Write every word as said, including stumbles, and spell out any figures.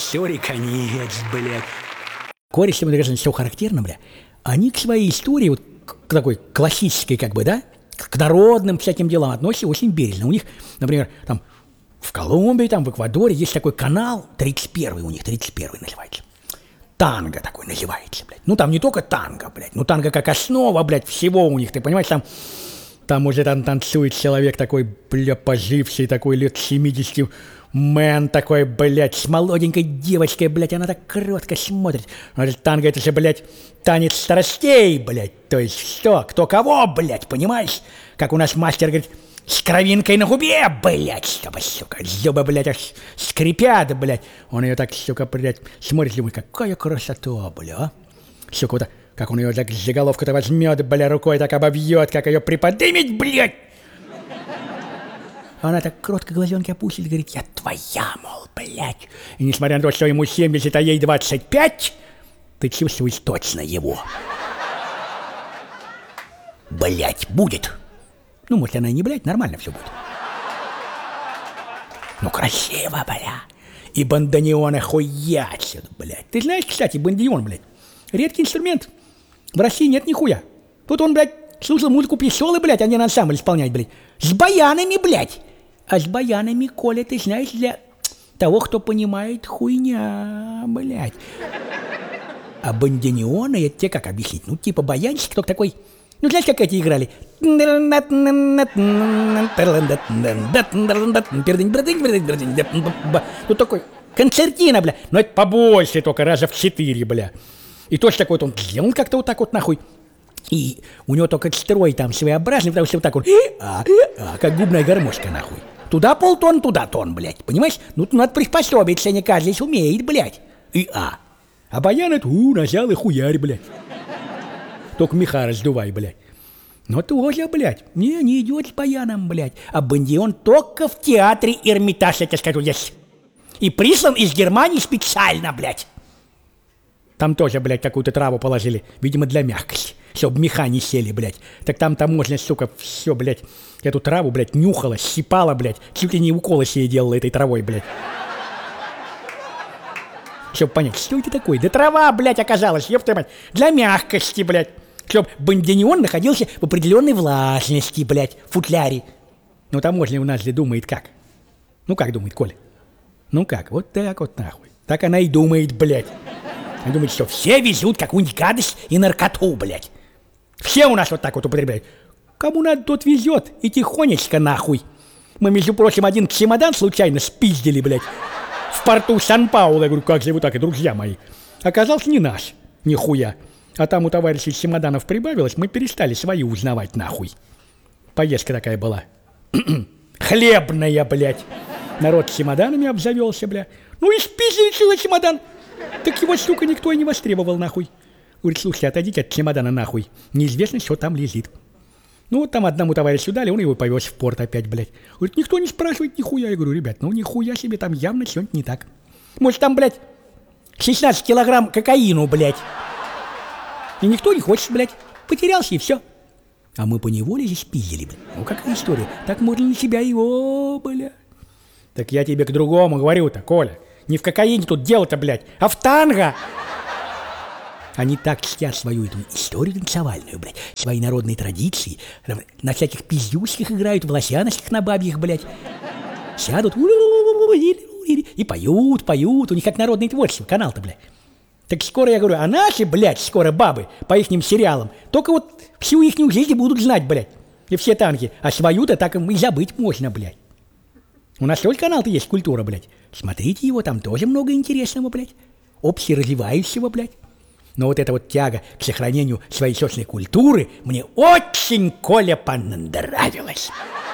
истории конец, блядь. Кореши, конечно, все характерно, бля. Они к своей истории, вот к такой классической, как бы, да, к народным всяким делам относятся очень бережно. У них, например, там в Колумбии, там в Эквадоре есть такой канал, тридцать первый у них, тридцать первый называется. Танго такой называется, блядь. Ну, там не только танго, блядь, ну, танго как основа, блядь, всего у них, ты понимаешь, там, там уже там танцует человек такой, бля, поживший, такой лет семидесяти, мэн такой, блядь, с молоденькой девочкой, блядь, она так кротко смотрит. Говорит, танго это же, блядь, танец страстей, блядь, то есть что, кто кого, блядь, понимаешь? Как у нас мастер говорит, с кровинкой на губе, блядь, чтобы, сука, зубы, блядь, аж скрипят, блядь. Он ее так, сука, блядь, смотрит, думает, какая красота, бля, а? Сука, вот так, как он ее так за головку-то возьмет, бля, рукой так обовьет, как ее приподнимет, блядь. Она так кротко глазенки опустит и говорит, я твоя, мол, блядь. И несмотря на то, что ему семьдесят, а ей двадцать пять, ты чувствуешь точно его. Блядь, будет. Ну, может, она и не блядь, нормально все будет. Ну, красиво, бля. И бандонеон охуять, блядь. Ты знаешь, кстати, бандонеон, блядь, редкий инструмент. В России нет нихуя. Тут он, блядь, слушал музыку пьесолы, блядь, а не на ансамбль исполнять, блядь. С баянами, блядь. А с баянами, Коля, ты знаешь, для того, кто понимает, хуйня, блядь. А бандонеоны, это тебе как объяснить? Ну, типа баянщик, только такой... Ну, знаешь, как эти играли? Ну, такой концертина, бля. Но это побольше только, раза в четыре, бля. И точно такой вот он сделал как-то вот так вот, нахуй. И у него только строй там своеобразный, потому что вот так вот, а, а, как губная гармошка, нахуй. Туда полтон, туда тон, блядь. Понимаешь? Ну, надо приспособиться, не каждый здесь умеет, блядь. И а. А баян это, у, нажал и хуярь, блядь. Только меха раздувай, блядь. Но тоже, блядь, не, не идет с баяном, блядь. А бандион только в театре Эрмитаж, я тебе скажу, есть. И прислан из Германии специально, блядь. Там тоже, блядь, какую-то траву положили, видимо, для мягкости, чтобы меха не сели, блядь. Так там таможня, сука, все, блядь, эту траву, блядь, нюхала, щипала, блядь, чуть ли не уколы себе делала этой травой, блядь. Чтобы понять, что это такое? Да трава, блядь, оказалась, ёпта мать, для мягкости, блядь. Чтоб бандонеон находился в определенной влажности, блядь, в футляре. Ну, таможня у нас же думает как? Ну, как думает, Коля? Ну, как? Вот так вот, нахуй. Так она и думает, блядь. Она думает, что все везут какую-нибудь гадость и наркоту, блядь. Все у нас вот так вот употребляют. Кому надо, тот везет. И тихонечко, нахуй. Мы, между прочим, один чемодан случайно спиздили, блядь, в порту Сан-Пауло. Я говорю, как же вы так, и друзья мои. Оказался не наш, нихуя. А там у товарищей чемоданов прибавилось, мы перестали свои узнавать, нахуй. Поездка такая была. Хлебная, блядь. Народ с чемоданами обзавелся, бля. Ну и спиздили целый чемодан. Так его, сука, никто и не востребовал, нахуй. Говорит, слушайте, отойдите от чемодана, нахуй. Неизвестно, что там лежит. Ну вот там одному товарищу дали, он его повез в порт опять, блядь. Говорит, никто не спрашивает нихуя. Я говорю, ребят, ну нихуя себе, там явно что-нибудь не так. Может, там, блядь, шестнадцать килограмм кокаину, блядь. И никто не хочет, блядь. Потерялся и все. А мы поневоле здесь пиздили, блядь. Ну какая история? Так можно на себя его, блядь. Так я тебе к другому говорю-то, Коля. Не в кокаине тут дело-то, блядь, а в танго. Они так чтят свою эту историю танцевальную, блядь, свои народные традиции. На всяких пиздюшках играют, в лосяночках на бабьих, блядь. Сядут и поют, поют. У них как народное творчество, канал-то, блядь. Так скоро, я говорю, а наши, блядь, скоро бабы по ихним сериалам только вот всю ихнюю жизнь будут знать, блядь. И все танки. А свою-то так и забыть можно, блядь. У нас тоже канал-то есть, культура, блядь. Смотрите его, там тоже много интересного, блядь. Общеразвивающего, блядь. Но вот эта вот тяга к сохранению своей собственной культуры мне очень, Коля, понравилась.